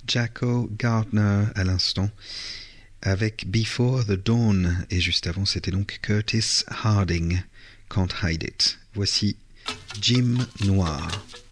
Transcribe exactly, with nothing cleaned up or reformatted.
Jacko Gardner à l'instant, avec Before the Dawn, et juste avant c'était donc Curtis Harding, Can't Hide It. Voici Jim Noir.